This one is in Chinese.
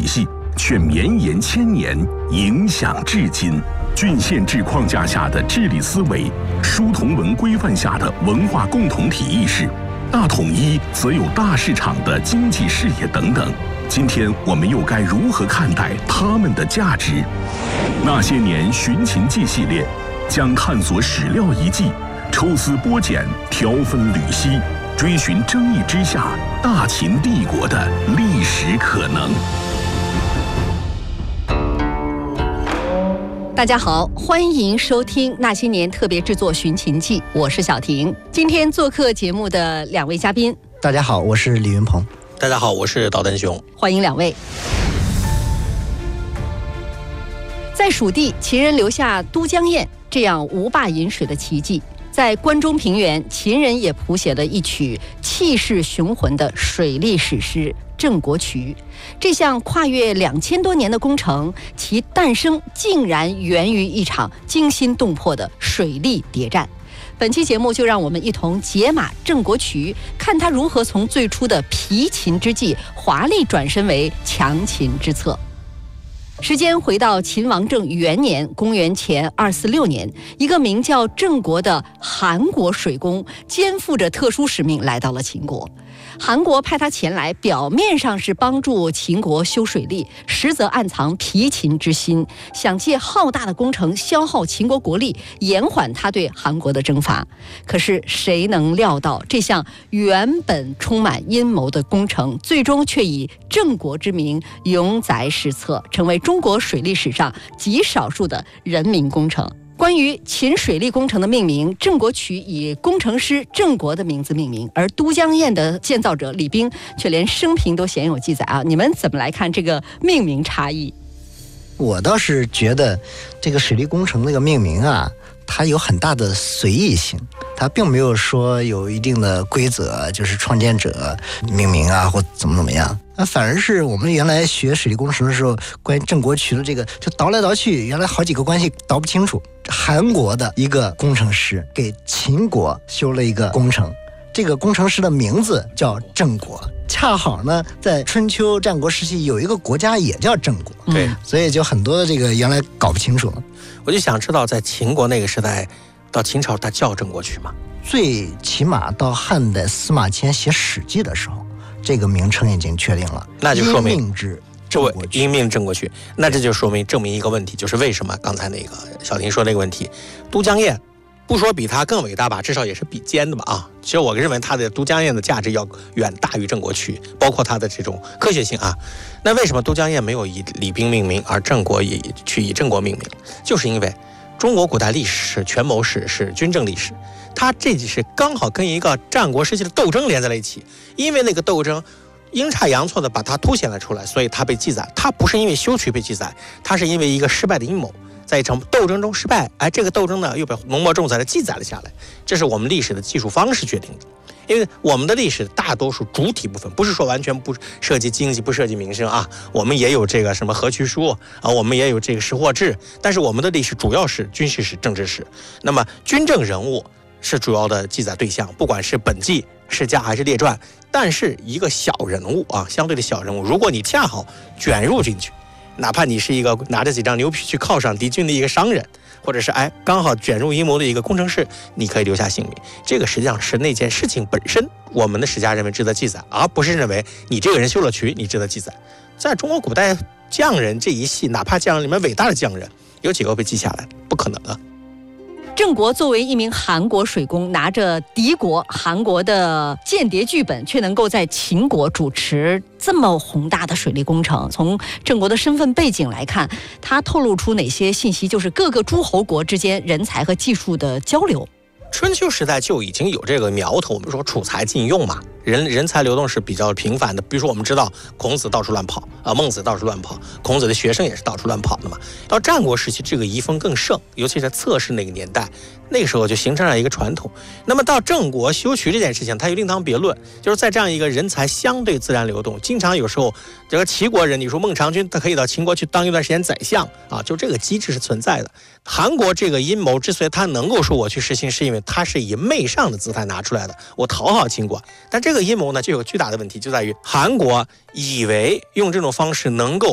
体系，却绵延千年，影响至今。郡县制框架下的治理思维，书同文规范下的文化共同体意识，大统一则有大市场的经济视野等等。今天我们又该如何看待他们的价值？那些年寻秦记系列将探索史料遗迹，抽丝剥茧，挑分缕析，追寻争议之下大秦帝国的历史可能。 大家好，欢迎收听那些年特别制作寻秦记，我是小婷。今天做客节目的两位嘉宾， 大家好，我是李云鹏。 大家好，我是导弹熊。 欢迎两位。在蜀地，秦人留下都江堰这样无坝引水的奇迹，在关中平原，秦人也谱写了一曲气势雄浑的水利史诗《郑国渠》。这项跨越2000多年的工程，其诞生竟然源于一场惊心动魄的水利谍战。本期节目就让我们一同解码郑国渠，看他如何从最初的疲秦之计华丽转身为强秦之策。时间回到秦王政元年，公元前246年，一个名叫郑国的韩国水工肩负着特殊使命来到了秦国。韩国派他前来，表面上是帮助秦国修水利，实则暗藏疲秦之心，想借浩大的工程消耗秦国国力，延缓他对韩国的征伐。可是谁能料到，这项原本充满阴谋的工程，最终却以郑国之名永载史册，成为中国水利史上极少数的人民工程。关于秦水利工程的命名，郑国渠以工程师郑国的名字命名，而都江堰的建造者李冰却连生平都鲜有记载啊！你们怎么来看这个命名差异？ 我倒是觉得这个水利工程那个命名啊，它有很大的随意性，它并没有说有一定的规则，就是创建者命名啊或怎么样。反而是我们原来学水利工程的时候，关于郑国渠的这个就倒来倒去，原来好几个关系倒不清楚。韩国的一个工程师给秦国修了一个工程，这个工程师的名字叫郑国，恰好呢在春秋战国时期有一个国家也叫郑国， 对， 所以就很多的这个原来搞不清楚了。 我就想知道，在秦国那个时代，到秦朝他叫郑国渠吗？ 最起码到汉代司马迁写《史记》的时候，这个名称已经确定了， 那就说明因命郑国渠。那这就证明一个问题，就是为什么刚才那个小婷说那个问题，都江堰不说比它更伟大吧，至少也是比肩的吧啊。其实我认为它的都江堰的价值要远大于郑国渠，包括它的这种科学性啊。那为什么都江堰没有以李冰命名，而郑国也去以郑国命名？就是因为中国古代历史是权谋史，是军政历史，它这是刚好跟一个战国时期的斗争连在了一起。因为那个斗争阴差阳错的把它凸显了出来，所以它被记载。它不是因为修渠被记载，它是因为一个失败的阴谋，在一场斗争中失败，这个斗争呢又被浓墨重彩的记载了下来。这是我们历史的技术方式决定的。因为我们的历史大多数主体部分不是说完全不涉及经济不涉及民生啊，我们也有这个什么河渠书啊，我们也有这个识货志，但是我们的历史主要是军事史、政治史。那么军政人物是主要的记载对象，不管是本纪、世家还是列传。但是一个小人物啊，相对的小人物，如果你恰好卷入进去，哪怕你是一个拿着几张牛皮去犒赏敌军的一个商人，或者是刚好卷入阴谋的一个工程师，你可以留下性命。这个实际上是那件事情本身，我们的史家认为值得记载，而不是认为你这个人修了渠你值得记载。在中国古代匠人这一系，哪怕匠人里面伟大的匠人，有几个被记下来？不可能啊。 郑国作为一名韩国水工，拿着敌国韩国的间谍剧本，却能够在秦国主持这么宏大的水利工程。从郑国的身份背景来看，他透露出哪些信息？就是各个诸侯国之间人才和技术的交流。 春秋时代就已经有这个苗头，我们说储才禁用嘛，人才流动是比较频繁的。比如说我们知道孔子到处乱跑啊，孟子到处乱跑，孔子的学生也是到处乱跑的嘛。到战国时期，这个遗风更盛，尤其是在侧室那个年代，那个时候就形成了一个传统。那么到郑国修渠这件事情，它又另当别论，就是在这样一个人才相对自然流动，经常有时候这个齐国人，你说孟尝君他可以到秦国去当一段时间宰相啊，就这个机制是存在的。韩国这个阴谋之所以他能够说我去实行，是因为他是以媚上的姿态拿出来的，我讨好秦国。但这个阴谋呢，就有巨大的问题，就在于韩国以为用这种方式能够